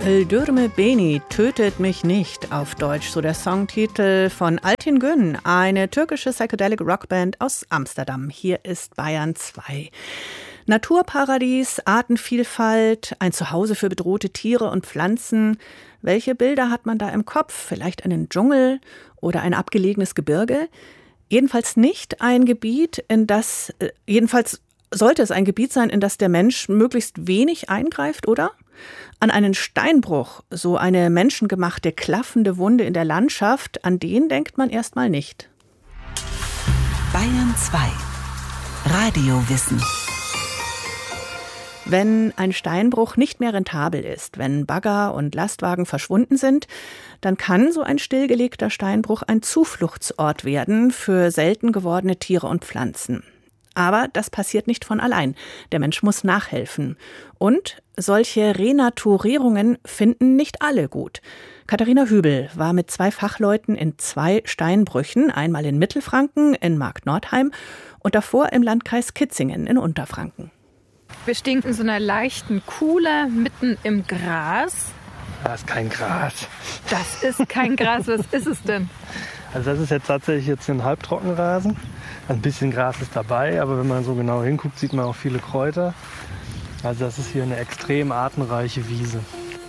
Öldürme Beni tötet mich nicht, auf Deutsch, so der Songtitel von Altin Gün, eine türkische Psychedelic Rockband aus Amsterdam. Hier ist Bayern 2. Naturparadies, Artenvielfalt, ein Zuhause für bedrohte Tiere und Pflanzen. Welche Bilder hat man da im Kopf? Vielleicht einen Dschungel oder ein abgelegenes Gebirge? Jedenfalls nicht ein Gebiet, jedenfalls sollte es ein Gebiet sein, in das der Mensch möglichst wenig eingreift, oder? An einen Steinbruch, so eine menschengemachte klaffende Wunde in der Landschaft, an den denkt man erstmal nicht. Bayern 2. Radiowissen. Wenn ein Steinbruch nicht mehr rentabel ist, wenn Bagger und Lastwagen verschwunden sind, dann kann so ein stillgelegter Steinbruch ein Zufluchtsort werden für selten gewordene Tiere und Pflanzen. Aber das passiert nicht von allein. Der Mensch muss nachhelfen. Und solche Renaturierungen finden nicht alle gut. Katharina Hübel war mit 2 Fachleuten in 2 Steinbrüchen, einmal in Mittelfranken, in Marktnordheim und davor im Landkreis Kitzingen in Unterfranken. Wir stehen in so einer leichten Kuhle mitten im Gras. Das ist kein Gras. Das ist kein Gras. Was ist es denn? Also das ist jetzt tatsächlich ein Halbtrockenrasen. Ein bisschen Gras ist dabei, aber wenn man so genau hinguckt, sieht man auch viele Kräuter. Also das ist hier eine extrem artenreiche Wiese.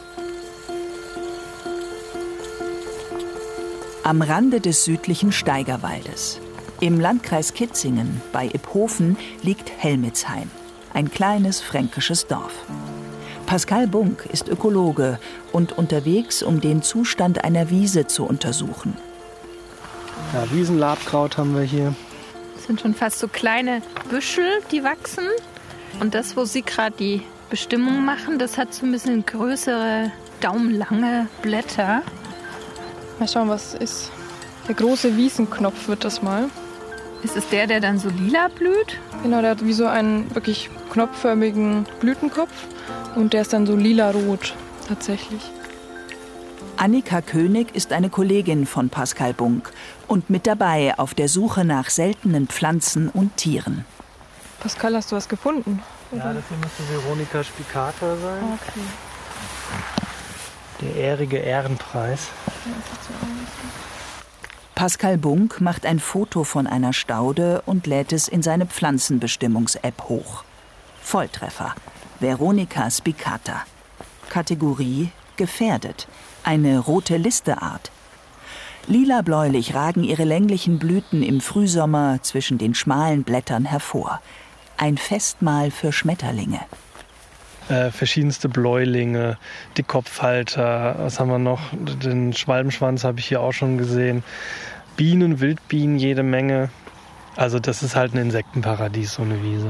Am Rande des südlichen Steigerwaldes. Im Landkreis Kitzingen bei Iphofen liegt Helmitsheim, ein kleines fränkisches Dorf. Pascal Bunk ist Ökologe und unterwegs, um den Zustand einer Wiese zu untersuchen. Ja, Wiesenlabkraut haben wir hier. Das sind schon fast so kleine Büschel, die wachsen. Und das, wo Sie gerade die Bestimmung machen, das hat so ein bisschen größere, daumenlange Blätter. Mal schauen, was es ist. Der große Wiesenknopf wird das mal. Ist es der dann so lila blüht? Genau, der hat wie so einen wirklich knopfförmigen Blütenkopf. Und der ist dann so lila-rot tatsächlich. Annika König ist eine Kollegin von Pascal Bunk und mit dabei auf der Suche nach seltenen Pflanzen und Tieren. Pascal, hast du was gefunden? Ja, das hier müsste Veronica spicata sein. Okay. Der ährige Ehrenpreis. Pascal Bunk macht ein Foto von einer Staude und lädt es in seine Pflanzenbestimmungs-App hoch. Volltreffer. Veronica spicata. Kategorie gefährdet. Eine rote Listeart. Lila-bläulich ragen ihre länglichen Blüten im Frühsommer zwischen den schmalen Blättern hervor. Ein Festmahl für Schmetterlinge. Verschiedenste Bläulinge, die Kopfhalter, was haben wir noch? Den Schwalbenschwanz habe ich hier auch schon gesehen. Bienen, Wildbienen, jede Menge. Also das ist halt ein Insektenparadies, so eine Wiese.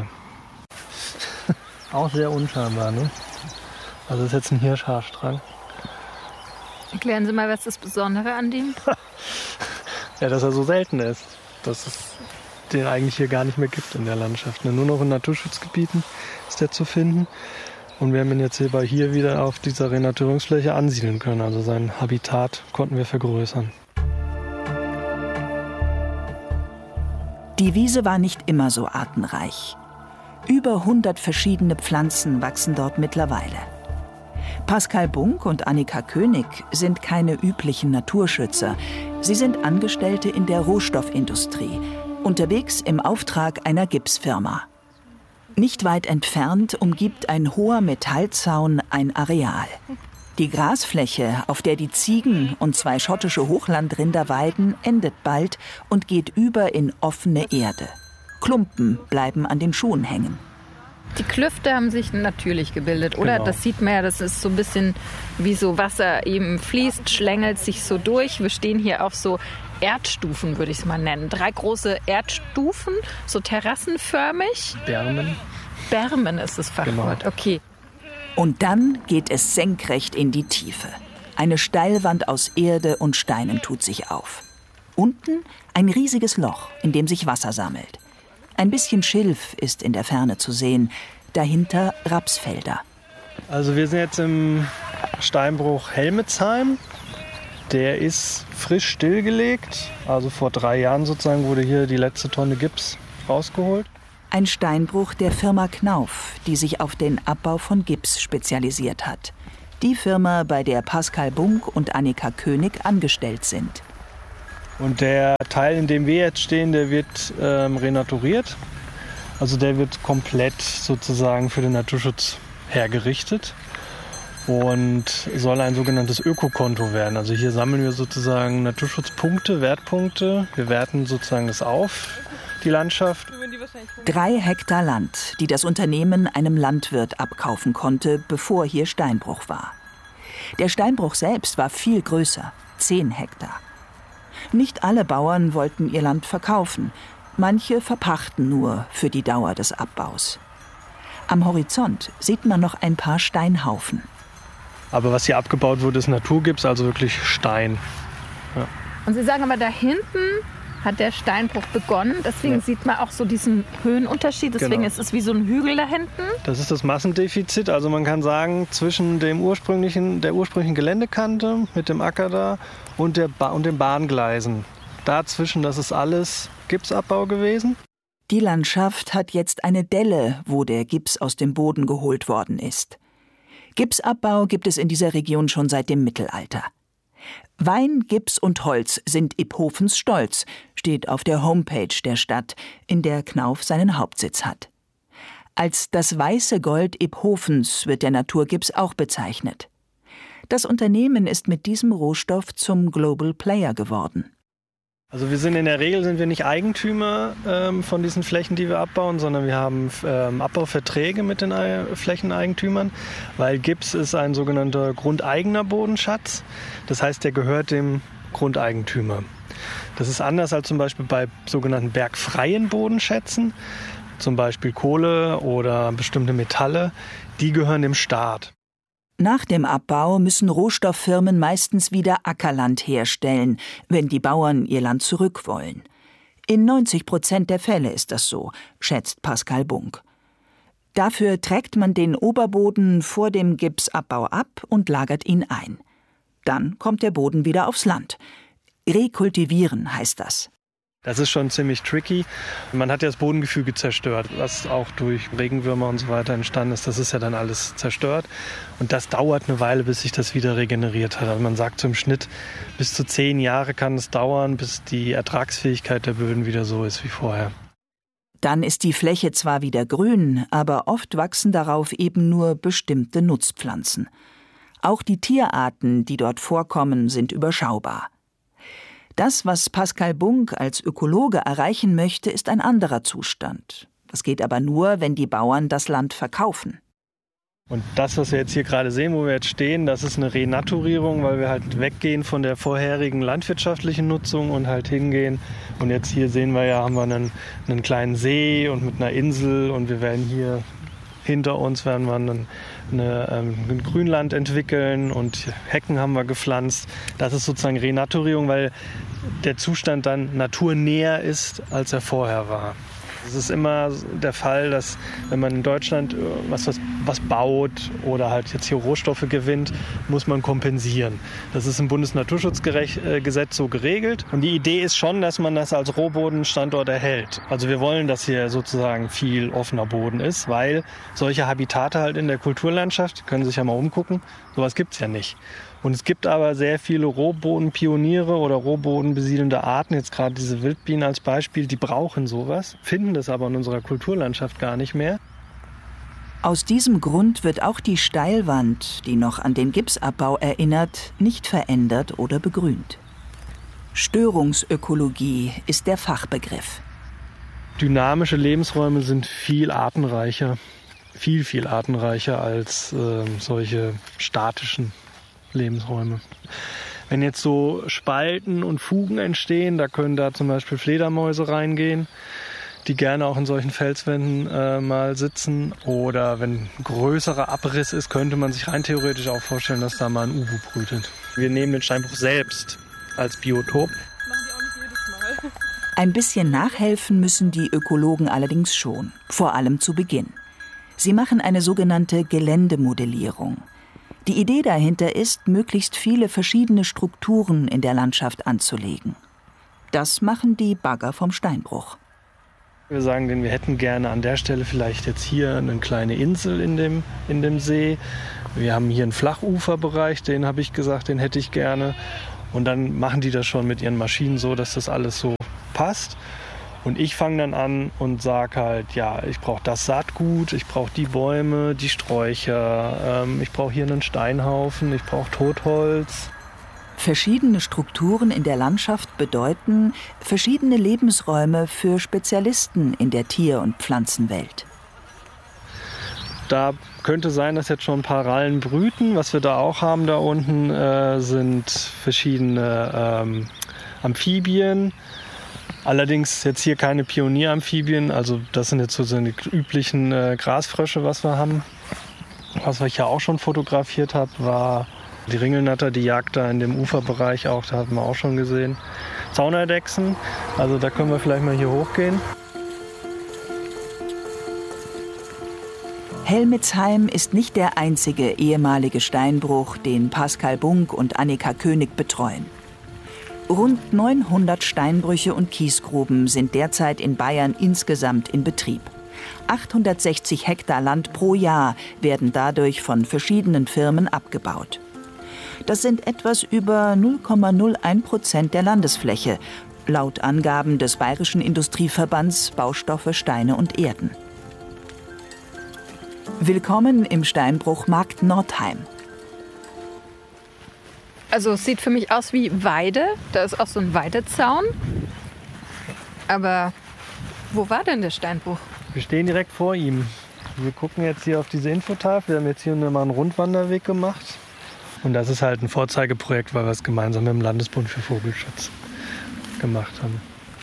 Auch sehr unscheinbar, ne? Also das ist jetzt ein Hirschhaarstrang. Erklären Sie mal, was das Besondere an dem? Ja, dass er so selten ist. Dass es den eigentlich hier gar nicht mehr gibt in der Landschaft. Nur noch in Naturschutzgebieten ist der zu finden. Und wir haben ihn jetzt hier wieder auf dieser Renaturierungsfläche ansiedeln können. Also sein Habitat konnten wir vergrößern. Die Wiese war nicht immer so artenreich. Über 100 verschiedene Pflanzen wachsen dort mittlerweile. Pascal Bunk und Annika König sind keine üblichen Naturschützer. Sie sind Angestellte in der Rohstoffindustrie, unterwegs im Auftrag einer Gipsfirma. Nicht weit entfernt umgibt ein hoher Metallzaun ein Areal. Die Grasfläche, auf der die Ziegen und 2 schottische Hochlandrinder weiden, endet bald und geht über in offene Erde. Klumpen bleiben an den Schuhen hängen. Die Klüfte haben sich natürlich gebildet, oder? Genau. Das sieht man ja, das ist so ein bisschen wie so Wasser eben fließt, schlängelt sich so durch. Wir stehen hier auf so Erdstufen, würde ich es mal nennen. 3 große Erdstufen, so terrassenförmig. Bermen ist das Fachwort, Genau. Okay. Und dann geht es senkrecht in die Tiefe. Eine Steilwand aus Erde und Steinen tut sich auf. Unten ein riesiges Loch, in dem sich Wasser sammelt. Ein bisschen Schilf ist in der Ferne zu sehen, dahinter Rapsfelder. Also wir sind jetzt im Steinbruch Helmitsheim. Der ist frisch stillgelegt. Also vor 3 Jahren sozusagen wurde hier die letzte Tonne Gips rausgeholt. Ein Steinbruch der Firma Knauf, die sich auf den Abbau von Gips spezialisiert hat. Die Firma, bei der Pascal Bunk und Annika König angestellt sind. Und der Teil, in dem wir jetzt stehen, der wird renaturiert. Also der wird komplett sozusagen für den Naturschutz hergerichtet und soll ein sogenanntes Ökokonto werden. Also hier sammeln wir sozusagen Naturschutzpunkte, Wertpunkte. Wir werten sozusagen das auf, die Landschaft. 3 Hektar Land, die das Unternehmen einem Landwirt abkaufen konnte, bevor hier Steinbruch war. Der Steinbruch selbst war viel größer, 10 Hektar. Nicht alle Bauern wollten ihr Land verkaufen. Manche verpachten nur für die Dauer des Abbaus. Am Horizont sieht man noch ein paar Steinhaufen. Aber was hier abgebaut wurde, ist Naturgips, also wirklich Stein. Ja. Und Sie sagen aber, da hinten hat der Steinbruch begonnen. Deswegen sieht man auch so diesen Höhenunterschied. Deswegen ist es wie so ein Hügel da hinten. Das ist das Massendefizit. Also man kann sagen, zwischen der ursprünglichen Geländekante mit dem Acker da und den Bahngleisen. Dazwischen, das ist alles Gipsabbau gewesen. Die Landschaft hat jetzt eine Delle, wo der Gips aus dem Boden geholt worden ist. Gipsabbau gibt es in dieser Region schon seit dem Mittelalter. Wein, Gips und Holz sind Iphofens Stolz, steht auf der Homepage der Stadt, in der Knauf seinen Hauptsitz hat. Als das weiße Gold Iphofens wird der Naturgips auch bezeichnet. Das Unternehmen ist mit diesem Rohstoff zum Global Player geworden. Also in der Regel sind wir nicht Eigentümer von diesen Flächen, die wir abbauen, sondern wir haben Abbauverträge mit den Flächeneigentümern, weil Gips ist ein sogenannter grundeigener Bodenschatz. Das heißt, der gehört dem Grundeigentümer. Das ist anders als zum Beispiel bei sogenannten bergfreien Bodenschätzen, zum Beispiel Kohle oder bestimmte Metalle, die gehören dem Staat. Nach dem Abbau müssen Rohstofffirmen meistens wieder Ackerland herstellen, wenn die Bauern ihr Land zurück wollen. In 90% der Fälle ist das so, schätzt Pascal Bunk. Dafür trägt man den Oberboden vor dem Gipsabbau ab und lagert ihn ein. Dann kommt der Boden wieder aufs Land. Rekultivieren heißt das. Das ist schon ziemlich tricky. Man hat ja das Bodengefüge zerstört, was auch durch Regenwürmer und so weiter entstanden ist. Das ist ja dann alles zerstört. Und das dauert eine Weile, bis sich das wieder regeneriert hat. Also man sagt so im Schnitt, bis zu 10 Jahre kann es dauern, bis die Ertragsfähigkeit der Böden wieder so ist wie vorher. Dann ist die Fläche zwar wieder grün, aber oft wachsen darauf eben nur bestimmte Nutzpflanzen. Auch die Tierarten, die dort vorkommen, sind überschaubar. Das, was Pascal Bunk als Ökologe erreichen möchte, ist ein anderer Zustand. Das geht aber nur, wenn die Bauern das Land verkaufen. Und das, was wir jetzt hier gerade sehen, wo wir jetzt stehen, das ist eine Renaturierung, weil wir halt weggehen von der vorherigen landwirtschaftlichen Nutzung und halt hingehen. Und jetzt hier sehen wir ja, haben wir einen kleinen See und mit einer Insel und wir werden hier hinter uns werden wir ein Grünland entwickeln und Hecken haben wir gepflanzt. Das ist sozusagen Renaturierung, weil der Zustand dann naturnäher ist, als er vorher war. Es ist immer der Fall, dass wenn man in Deutschland was baut oder halt jetzt hier Rohstoffe gewinnt, muss man kompensieren. Das ist im Bundesnaturschutzgesetz so geregelt. Und die Idee ist schon, dass man das als Rohbodenstandort erhält. Also wir wollen, dass hier sozusagen viel offener Boden ist, weil solche Habitate halt in der Kulturlandschaft, können Sie sich ja mal umgucken, sowas gibt es ja nicht. Und es gibt aber sehr viele Rohbodenpioniere oder rohbodenbesiedelnde Arten, jetzt gerade diese Wildbienen als Beispiel, die brauchen sowas, finden das aber in unserer Kulturlandschaft gar nicht mehr. Aus diesem Grund wird auch die Steilwand, die noch an den Gipsabbau erinnert, nicht verändert oder begrünt. Störungsökologie ist der Fachbegriff. Dynamische Lebensräume sind viel artenreicher, viel artenreicher als solche statischen Lebensräume. Wenn jetzt so Spalten und Fugen entstehen, da können da zum Beispiel Fledermäuse reingehen, die gerne auch in solchen Felswänden mal sitzen. Oder wenn ein größerer Abriss ist, könnte man sich rein theoretisch auch vorstellen, dass da mal ein Uhu brütet. Wir nehmen den Steinbruch selbst als Biotop. Ein bisschen nachhelfen müssen die Ökologen allerdings schon, vor allem zu Beginn. Sie machen eine sogenannte Geländemodellierung. Die Idee dahinter ist, möglichst viele verschiedene Strukturen in der Landschaft anzulegen. Das machen die Bagger vom Steinbruch. Wir sagen denen, wir hätten gerne an der Stelle vielleicht jetzt hier eine kleine Insel in dem See. Wir haben hier einen Flachuferbereich, den habe ich gesagt, den hätte ich gerne. Und dann machen die das schon mit ihren Maschinen so, dass das alles so passt. Und ich fange dann an und sage halt, ja, ich brauche das Saatgut, ich brauche die Bäume, die Sträucher, ich brauche hier einen Steinhaufen, ich brauche Totholz. Verschiedene Strukturen in der Landschaft bedeuten verschiedene Lebensräume für Spezialisten in der Tier- und Pflanzenwelt. Da könnte sein, dass jetzt schon ein paar Rallen brüten. Was wir da auch haben da unten sind verschiedene Amphibien. Allerdings jetzt hier keine Pionieramphibien. Also das sind jetzt so die üblichen Grasfrösche, was wir haben. Was ich ja auch schon fotografiert habe, war die Ringelnatter, die jagt da in dem Uferbereich auch. Da hatten wir auch schon gesehen. Zauneidechsen, also da können wir vielleicht mal hier hochgehen. Helmetsheim ist nicht der einzige ehemalige Steinbruch, den Pascal Bunk und Annika König betreuen. Rund 900 Steinbrüche und Kiesgruben sind derzeit in Bayern insgesamt in Betrieb. 860 Hektar Land pro Jahr werden dadurch von verschiedenen Firmen abgebaut. Das sind etwas über 0,01% der Landesfläche, laut Angaben des Bayerischen Industrieverbands Baustoffe, Steine und Erden. Willkommen im Steinbruch Markt Nordheim. Also es sieht für mich aus wie Weide. Da ist auch so ein Weidezaun. Aber wo war denn der Steinbruch? Wir stehen direkt vor ihm. Wir gucken jetzt hier auf diese Infotafel. Wir haben jetzt hier mal einen Rundwanderweg gemacht. Und das ist halt ein Vorzeigeprojekt, weil wir es gemeinsam mit dem Landesbund für Vogelschutz gemacht haben.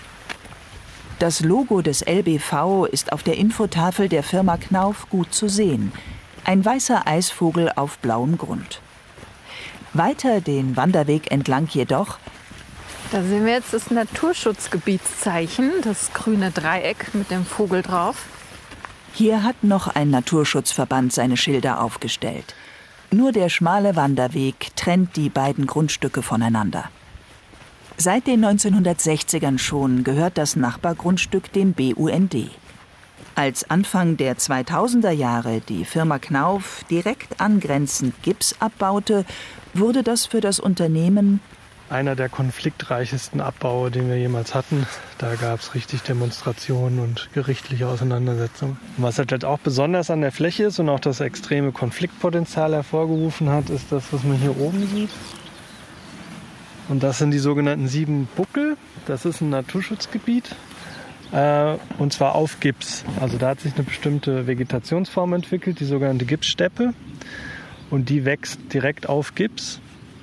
Das Logo des LBV ist auf der Infotafel der Firma Knauf gut zu sehen. Ein weißer Eisvogel auf blauem Grund. Weiter den Wanderweg entlang jedoch. Da sehen wir jetzt das Naturschutzgebietszeichen, das grüne Dreieck mit dem Vogel drauf. Hier hat noch ein Naturschutzverband seine Schilder aufgestellt. Nur der schmale Wanderweg trennt die beiden Grundstücke voneinander. Seit den 1960ern schon gehört das Nachbargrundstück dem BUND. Als Anfang der 2000er Jahre die Firma Knauf direkt angrenzend Gips abbaute, wurde das für das Unternehmen einer der konfliktreichsten Abbaue, den wir jemals hatten. Da gab es richtig Demonstrationen und gerichtliche Auseinandersetzungen. Was halt auch besonders an der Fläche ist und auch das extreme Konfliktpotenzial hervorgerufen hat, ist das, was man hier oben sieht. Und das sind die sogenannten 7 Buckel. Das ist ein Naturschutzgebiet. Und zwar auf Gips. Also da hat sich eine bestimmte Vegetationsform entwickelt, die sogenannte Gipssteppe. Und die wächst direkt auf Gips.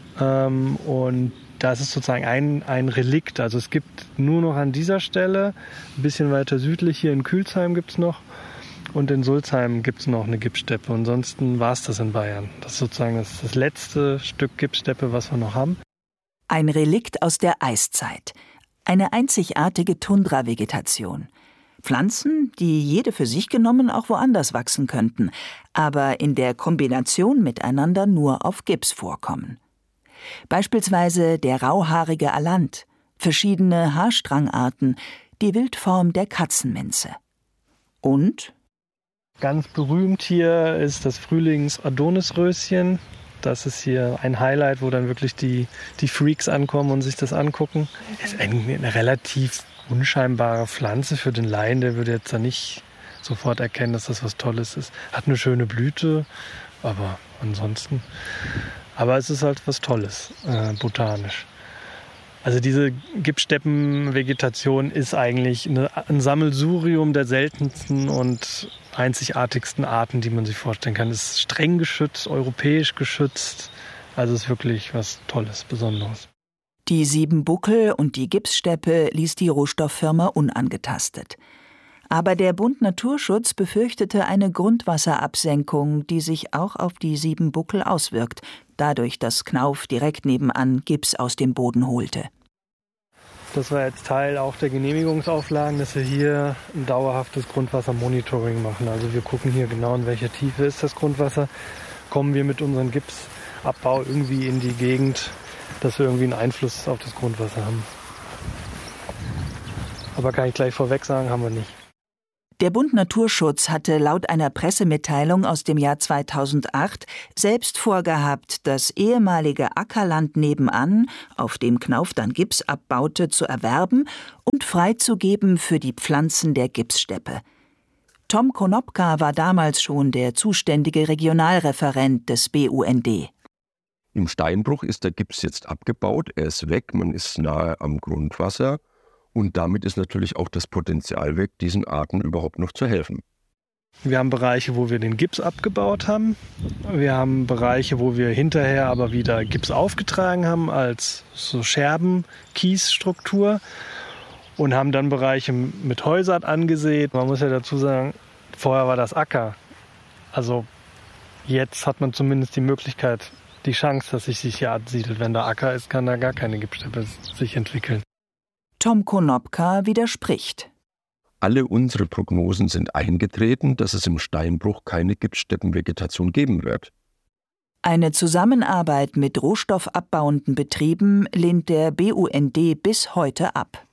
Und das ist sozusagen ein Relikt. Also es gibt nur noch an dieser Stelle, ein bisschen weiter südlich, hier in Külsheim gibt es noch. Und in Sulzheim gibt es noch eine Gipssteppe. Ansonsten war es das in Bayern. Das ist sozusagen das letzte Stück Gipssteppe, was wir noch haben. Ein Relikt aus der Eiszeit. Eine einzigartige Tundravegetation. Pflanzen, die jede für sich genommen auch woanders wachsen könnten, aber in der Kombination miteinander nur auf Gips vorkommen. Beispielsweise der rauhaarige Alant, verschiedene Haarstrangarten, die Wildform der Katzenminze. Und? Ganz berühmt hier ist das Frühlings-Adonisröschen. Das ist hier ein Highlight, wo dann wirklich die Freaks ankommen und sich das angucken. Ist eine relativ unscheinbare Pflanze für den Laien. Der würde jetzt da nicht sofort erkennen, dass das was Tolles ist. Hat eine schöne Blüte, aber ansonsten. Aber es ist halt was Tolles, botanisch. Also diese Gipssteppenvegetation ist eigentlich ein Sammelsurium der seltensten und einzigartigsten Arten, die man sich vorstellen kann. Es ist streng geschützt, europäisch geschützt. Also es ist wirklich was Tolles, Besonderes. Die 7 Buckel und die Gipssteppe ließ die Rohstofffirma unangetastet. Aber der Bund Naturschutz befürchtete eine Grundwasserabsenkung, die sich auch auf die 7 Buckel auswirkt, dadurch, dass Knauf direkt nebenan Gips aus dem Boden holte. Das war jetzt Teil auch der Genehmigungsauflagen, dass wir hier ein dauerhaftes Grundwassermonitoring machen. Also wir gucken hier genau, in welcher Tiefe ist das Grundwasser. Kommen wir mit unserem Gipsabbau irgendwie in die Gegend, dass wir irgendwie einen Einfluss auf das Grundwasser haben. Aber kann ich gleich vorweg sagen, haben wir nicht. Der Bund Naturschutz hatte laut einer Pressemitteilung aus dem Jahr 2008 selbst vorgehabt, das ehemalige Ackerland nebenan, auf dem Knauf dann Gips abbaute, zu erwerben und freizugeben für die Pflanzen der Gipssteppe. Tom Konopka war damals schon der zuständige Regionalreferent des BUND. Im Steinbruch ist der Gips jetzt abgebaut, er ist weg, man ist nahe am Grundwasser. Und damit ist natürlich auch das Potenzial weg, diesen Arten überhaupt noch zu helfen. Wir haben Bereiche, wo wir den Gips abgebaut haben. Wir haben Bereiche, wo wir hinterher aber wieder Gips aufgetragen haben als so Scherben-Kiesstruktur und haben dann Bereiche mit Heusaat angesät. Man muss ja dazu sagen, vorher war das Acker. Also jetzt hat man zumindest die Möglichkeit, die Chance, dass sich hier ansiedelt. Wenn da Acker ist, kann da gar keine Gipssteppe sich entwickeln. Tom Konopka widerspricht. Alle unsere Prognosen sind eingetreten, dass es im Steinbruch keine Gipssteppenvegetation geben wird. Eine Zusammenarbeit mit rohstoffabbauenden Betrieben lehnt der BUND bis heute ab.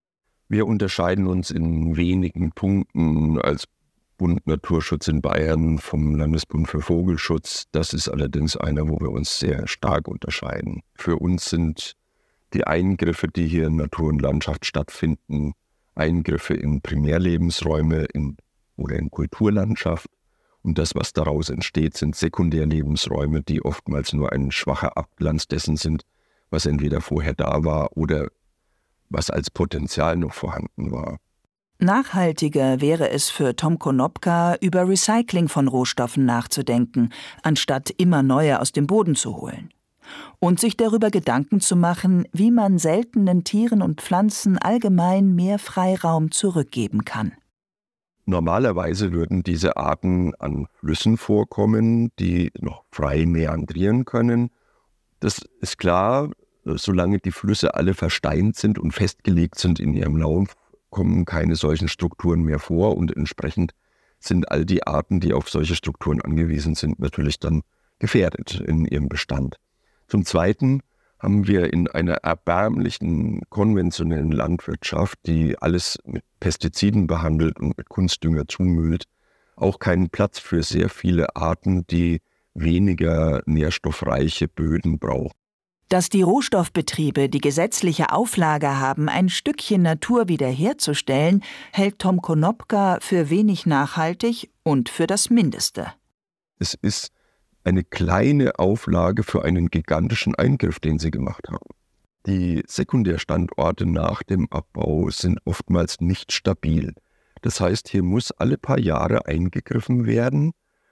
Wir unterscheiden uns in wenigen Punkten als Bund Naturschutz in Bayern vom Landesbund für Vogelschutz. Das ist allerdings einer, wo wir uns sehr stark unterscheiden. Für uns sind die Eingriffe, die hier in Natur und Landschaft stattfinden, Eingriffe in Primärlebensräume oder in Kulturlandschaft. Und das, was daraus entsteht, sind Sekundärlebensräume, die oftmals nur ein schwacher Abglanz dessen sind, was entweder vorher da war oder was als Potenzial noch vorhanden war. Nachhaltiger wäre es für Tom Konopka, über Recycling von Rohstoffen nachzudenken, anstatt immer neue aus dem Boden zu holen. Und sich darüber Gedanken zu machen, wie man seltenen Tieren und Pflanzen allgemein mehr Freiraum zurückgeben kann. Normalerweise würden diese Arten an Flüssen vorkommen, die noch frei meandrieren können. Das ist klar, solange die Flüsse alle versteint sind und festgelegt sind in ihrem Lauf, kommen keine solchen Strukturen mehr vor und entsprechend sind all die Arten, die auf solche Strukturen angewiesen sind, natürlich dann gefährdet in ihrem Bestand. Zum Zweiten haben wir in einer erbärmlichen konventionellen Landwirtschaft, die alles mit Pestiziden behandelt und mit Kunstdünger zumüllt, auch keinen Platz für sehr viele Arten, die weniger nährstoffreiche Böden brauchen. Dass die Rohstoffbetriebe die gesetzliche Auflage haben, ein Stückchen Natur wiederherzustellen, hält Tom Konopka für wenig nachhaltig und für das Mindeste. Es ist eine kleine Auflage für einen gigantischen Eingriff, den sie gemacht haben. Die Sekundärstandorte nach dem Abbau sind oftmals nicht stabil. Das heißt, hier muss alle paar Jahre eingegriffen werden,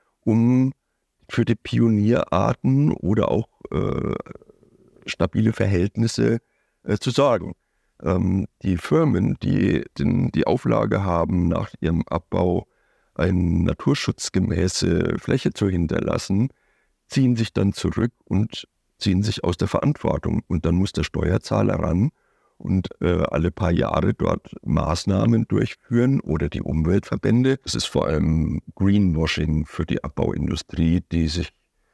um für die Pionierarten oder auch stabile Verhältnisse zu sorgen. Die Firmen, die die Auflage haben, nach ihrem Abbau eine naturschutzgemäße Fläche zu hinterlassen, ziehen sich dann zurück und ziehen sich aus der Verantwortung. Und dann muss der Steuerzahler ran und alle paar Jahre dort Maßnahmen durchführen oder die Umweltverbände. Das ist vor allem Greenwashing für die Abbauindustrie, die sich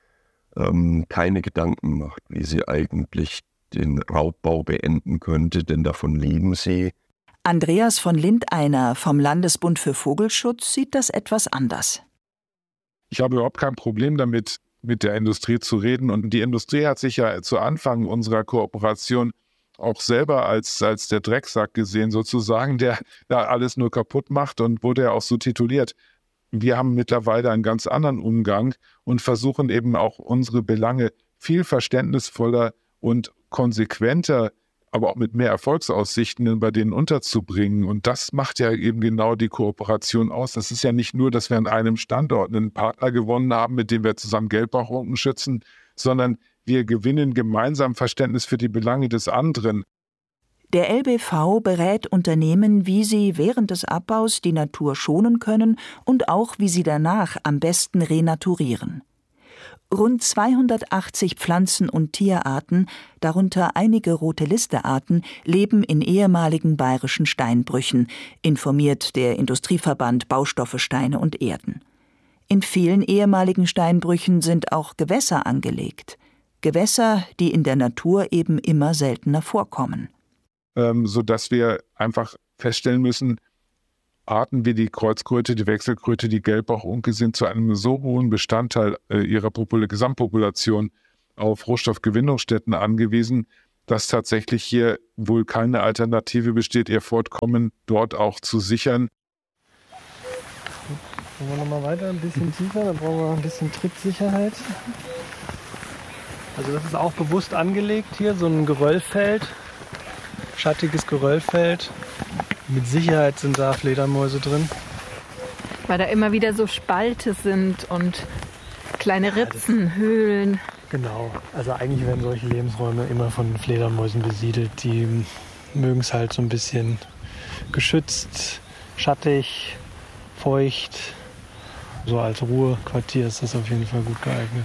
keine Gedanken macht, wie sie eigentlich den Raubbau beenden könnte, denn davon leben sie. Andreas von Lindeiner vom Landesbund für Vogelschutz sieht das etwas anders. Ich habe überhaupt kein Problem damit, mit der Industrie zu reden. Und die Industrie hat sich ja zu Anfang unserer Kooperation auch selber als der Drecksack gesehen, sozusagen, der da alles nur kaputt macht und wurde ja auch so tituliert. Wir haben mittlerweile einen ganz anderen Umgang und versuchen eben auch unsere Belange viel verständnisvoller und konsequenter, aber auch mit mehr Erfolgsaussichten bei denen unterzubringen. Und das macht ja eben genau die Kooperation aus. Das ist ja nicht nur, dass wir an einem Standort einen Partner gewonnen haben, mit dem wir zusammen Gelbbachrouten schützen, sondern wir gewinnen gemeinsam Verständnis für die Belange des anderen. Der LBV berät Unternehmen, wie sie während des Abbaus die Natur schonen können und auch, wie sie danach am besten renaturieren. Rund 280 Pflanzen- und Tierarten, darunter einige Rote-Liste-Arten, leben in ehemaligen bayerischen Steinbrüchen, informiert der Industrieverband Baustoffe, Steine und Erden. In vielen ehemaligen Steinbrüchen sind auch Gewässer angelegt. Gewässer, die in der Natur eben immer seltener vorkommen. Sodass wir einfach feststellen müssen, Arten wie die Kreuzkröte, die Wechselkröte, die Gelbbauchunke sind zu einem so hohen Bestandteil ihrer Gesamtpopulation auf Rohstoffgewinnungsstätten angewiesen, dass tatsächlich hier wohl keine Alternative besteht, ihr Fortkommen dort auch zu sichern. Gehen wir nochmal weiter, ein bisschen tiefer, da brauchen wir ein bisschen Trittsicherheit. Also das ist auch bewusst angelegt hier, so ein Geröllfeld, schattiges Geröllfeld. Mit Sicherheit sind da Fledermäuse drin. Weil da immer wieder so Spalte sind und kleine Ritzen, Höhlen. Genau, also eigentlich werden solche Lebensräume immer von Fledermäusen besiedelt. Die mögen es halt so ein bisschen geschützt, schattig, feucht. So als Ruhequartier ist das auf jeden Fall gut geeignet.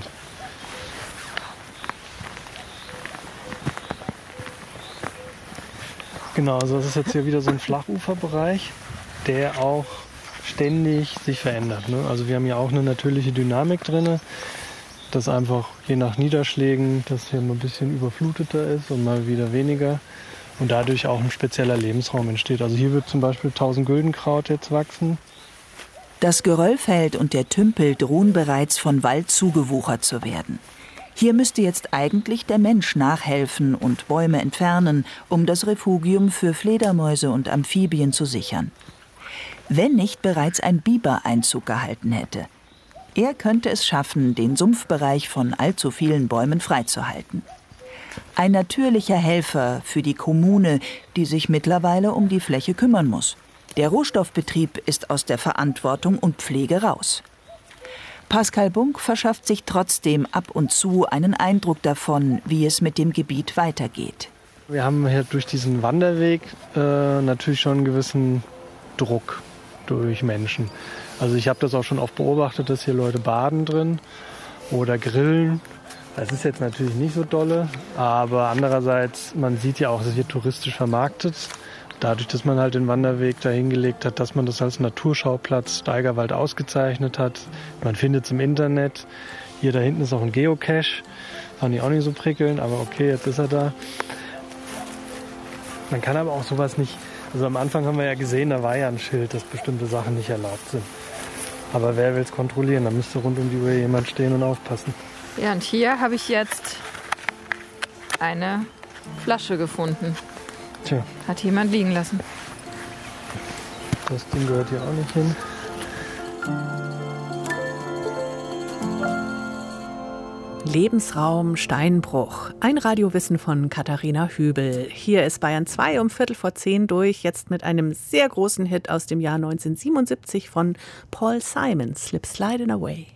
Genau, also das ist jetzt hier wieder so ein Flachuferbereich, der auch ständig sich verändert. Ne? Also wir haben hier auch eine natürliche Dynamik drin, dass einfach je nach Niederschlägen das hier mal ein bisschen überfluteter ist und mal wieder weniger und dadurch auch ein spezieller Lebensraum entsteht. Also hier wird zum Beispiel 1000 Güldenkraut jetzt wachsen. Das Geröllfeld und der Tümpel drohen bereits von Wald zugewuchert zu werden. Hier müsste jetzt eigentlich der Mensch nachhelfen und Bäume entfernen, um das Refugium für Fledermäuse und Amphibien zu sichern. Wenn nicht bereits ein Biber Einzug gehalten hätte. Er könnte es schaffen, den Sumpfbereich von allzu vielen Bäumen freizuhalten. Ein natürlicher Helfer für die Kommune, die sich mittlerweile um die Fläche kümmern muss. Der Rohstoffbetrieb ist aus der Verantwortung und Pflege raus. Pascal Bunk verschafft sich trotzdem ab und zu einen Eindruck davon, wie es mit dem Gebiet weitergeht. Wir haben hier durch diesen Wanderweg natürlich schon einen gewissen Druck durch Menschen. Also ich habe das auch schon oft beobachtet, dass hier Leute baden drin oder grillen. Das ist jetzt natürlich nicht so dolle, aber andererseits, man sieht ja auch, es wird touristisch vermarktet. Dadurch, dass man halt den Wanderweg dahin gelegt hat, dass man das als Naturschauplatz Steigerwald ausgezeichnet hat. Man findet es im Internet. Hier da hinten ist auch ein Geocache. Fand ich auch nicht so prickelnd, aber okay, jetzt ist er da. Man kann aber auch sowas nicht... Also am Anfang haben wir ja gesehen, da war ja ein Schild, dass bestimmte Sachen nicht erlaubt sind. Aber wer will es kontrollieren? Da müsste rund um die Uhr jemand stehen und aufpassen. Ja, und hier habe ich jetzt eine Flasche gefunden. Tja. Hat jemand liegen lassen. Das Ding gehört hier auch nicht hin. Lebensraum Steinbruch. Ein Radiowissen von Katharina Hübel. Hier ist Bayern 2 um 9:15 durch, jetzt mit einem sehr großen Hit aus dem Jahr 1977 von Paul Simon, Slip Sliding Away.